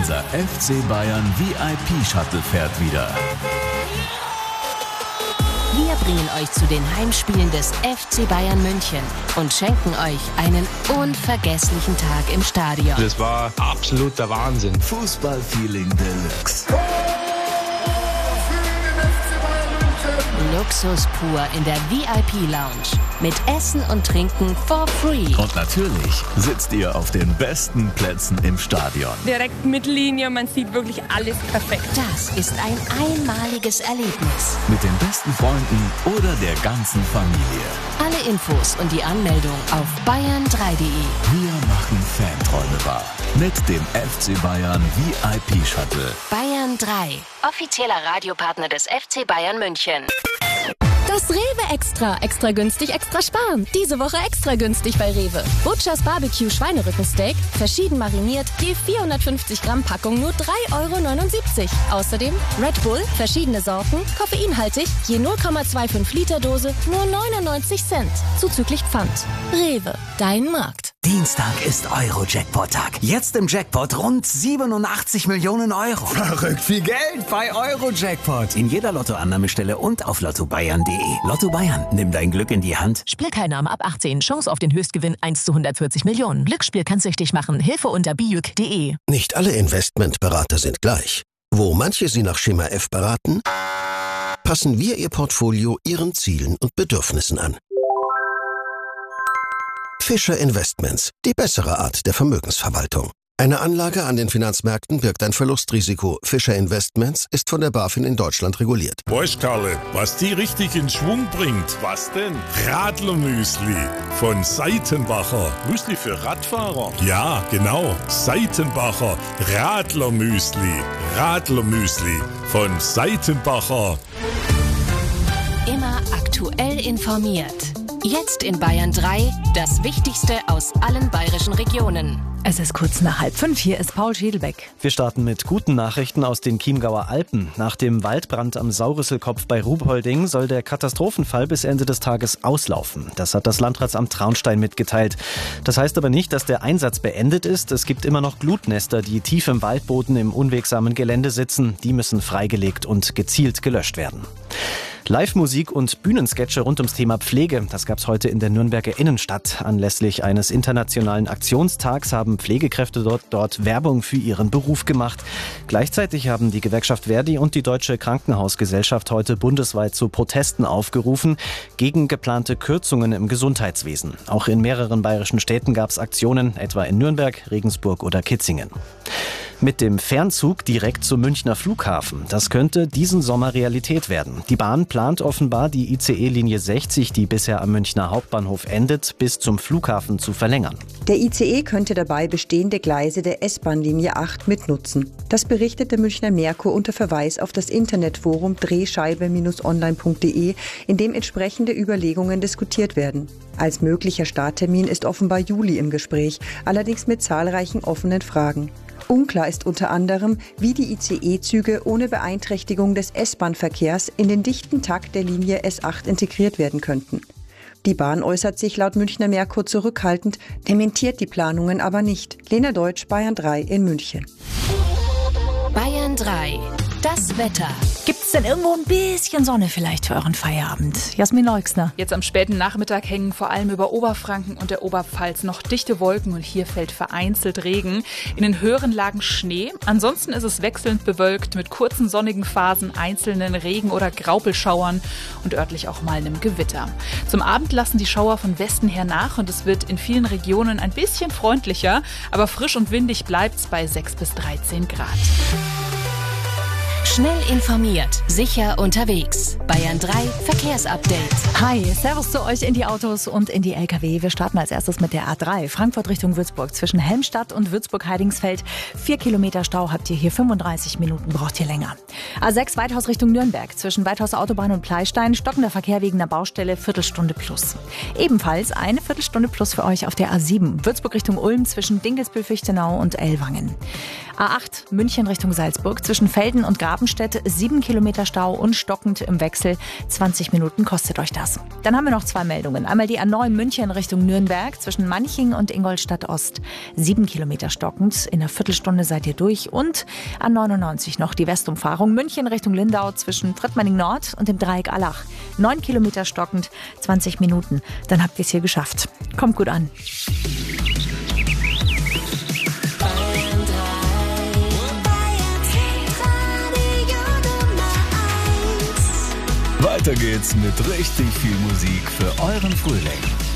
Unser FC Bayern VIP-Shuttle fährt wieder. Wir bringen euch zu den Heimspielen des FC Bayern München und schenken euch einen unvergesslichen Tag im Stadion. Das war absoluter Wahnsinn. Fußballfeeling Deluxe. Luxus pur in der VIP-Lounge. Mit Essen und Trinken for free. Und natürlich sitzt ihr auf den besten Plätzen im Stadion. Direkt Mittellinie, man sieht wirklich alles perfekt. Das ist ein einmaliges Erlebnis. Mit den besten Freunden oder der ganzen Familie. Alle Infos und die Anmeldung auf bayern3.de. Wir machen Fanträume wahr. Mit dem FC Bayern VIP-Shuttle. Bayern 3, offizieller Radiopartner des FC Bayern München. Das Rewe Extra. Extra günstig, extra sparen. Diese Woche extra günstig bei Rewe. Butchers Barbecue Schweinerückensteak, verschieden mariniert, je 450 Gramm Packung nur 3,79 €. Außerdem Red Bull, verschiedene Sorten, koffeinhaltig, je 0,25 Liter Dose, nur 99 Cent. Zuzüglich Pfand. Rewe, dein Markt. Dienstag ist Euro-Jackpot-Tag. Jetzt im Jackpot rund 87 Millionen Euro. Verrückt viel Geld bei Euro-Jackpot. In jeder Lottoannahmestelle und auf lottobayern.de. Lotto Bayern, nimm dein Glück in die Hand. Spielteilnahme ab 18. Chance auf den Höchstgewinn 1:140 Millionen. Glücksspiel kann süchtig machen. Hilfe unter bijuk.de. Nicht alle Investmentberater sind gleich. Wo manche Sie nach Schema F beraten, passen wir Ihr Portfolio Ihren Zielen und Bedürfnissen an. Fischer Investments, die bessere Art der Vermögensverwaltung. Eine Anlage an den Finanzmärkten birgt ein Verlustrisiko. Fischer Investments ist von der BaFin in Deutschland reguliert. Weißt Karle, was die richtig in Schwung bringt? Was denn? Radlermüsli von Seitenbacher. Müsli für Radfahrer? Ja, genau. Seitenbacher Radlermüsli. Radlermüsli von Seitenbacher. Immer aktuell informiert. Jetzt in Bayern 3, das Wichtigste aus allen bayerischen Regionen. Es ist kurz nach 4:30. Hier ist Paul Schädelbeck. Wir starten mit guten Nachrichten aus den Chiemgauer Alpen. Nach dem Waldbrand am Saurüsselkopf bei Ruhpolding soll der Katastrophenfall bis Ende des Tages auslaufen. Das hat das Landratsamt Traunstein mitgeteilt. Das heißt aber nicht, dass der Einsatz beendet ist. Es gibt immer noch Glutnester, die tief im Waldboden im unwegsamen Gelände sitzen. Die müssen freigelegt und gezielt gelöscht werden. Live-Musik und Bühnensketche rund ums Thema Pflege. Das gab es heute in der Nürnberger Innenstadt. Anlässlich eines internationalen Aktionstags haben Pflegekräfte dort Werbung für ihren Beruf gemacht. Gleichzeitig haben die Gewerkschaft Verdi und die Deutsche Krankenhausgesellschaft heute bundesweit zu Protesten aufgerufen gegen geplante Kürzungen im Gesundheitswesen. Auch in mehreren bayerischen Städten gab es Aktionen, etwa in Nürnberg, Regensburg oder Kitzingen. Mit dem Fernzug direkt zum Münchner Flughafen. Das könnte diesen Sommer Realität werden. Die Bahn plant offenbar, die ICE-Linie 60, die bisher am Münchner Hauptbahnhof endet, bis zum Flughafen zu verlängern. Der ICE könnte dabei bestehende Gleise der S-Bahn-Linie 8 mitnutzen. Das berichtet der Münchner Merkur unter Verweis auf das Internetforum drehscheibe-online.de, in dem entsprechende Überlegungen diskutiert werden. Als möglicher Starttermin ist offenbar Juli im Gespräch, allerdings mit zahlreichen offenen Fragen. Unklar ist unter anderem, wie die ICE-Züge ohne Beeinträchtigung des S-Bahn-Verkehrs in den dichten Takt der Linie S8 integriert werden könnten. Die Bahn äußert sich laut Münchner Merkur zurückhaltend, dementiert die Planungen aber nicht. Lena Deutsch, Bayern 3 in München. Bayern 3, das Wetter. Gibt's denn irgendwo ein bisschen Sonne vielleicht für euren Feierabend? Jasmin Leuxner. Jetzt am späten Nachmittag hängen vor allem über Oberfranken und der Oberpfalz noch dichte Wolken und hier fällt vereinzelt Regen. In den höheren Lagen Schnee. Ansonsten ist es wechselnd bewölkt mit kurzen sonnigen Phasen, einzelnen Regen- oder Graupelschauern und örtlich auch mal einem Gewitter. Zum Abend lassen die Schauer von Westen her nach und es wird in vielen Regionen ein bisschen freundlicher, aber frisch und windig bleibt's bei 6 bis 13 Grad. Schnell informiert, sicher unterwegs. Bayern 3 Verkehrsupdate. Hi, Servus zu euch in die Autos und in die LKW. Wir starten als erstes mit der A3, Frankfurt Richtung Würzburg. Zwischen Helmstadt und Würzburg-Heidingsfeld 4 Kilometer Stau habt ihr hier, 35 Minuten braucht ihr länger. A6 Weithaus Richtung Nürnberg. Zwischen Weithaus Autobahn und Pleistein stockender Verkehr wegen der Baustelle, Viertelstunde plus. Ebenfalls eine Viertelstunde plus für euch auf der A7, Würzburg Richtung Ulm zwischen Dinkelsbühl-Fichtenau und Ellwangen. A8 München Richtung Salzburg zwischen Velden und Grabenstedt 7 Kilometer Stau und stockend im Wechsel. 20 Minuten kostet euch das. Dann haben wir noch 2 Meldungen. Einmal die A9 München Richtung Nürnberg zwischen Manching und Ingolstadt Ost. 7 Kilometer stockend. In einer Viertelstunde seid ihr durch. Und A99 noch die Westumfahrung München Richtung Lindau zwischen Trittmanning Nord und dem Dreieck Allach. 9 Kilometer stockend, 20 Minuten. Dann habt ihr es hier geschafft. Kommt gut an. Weiter geht's mit richtig viel Musik für euren Frühling.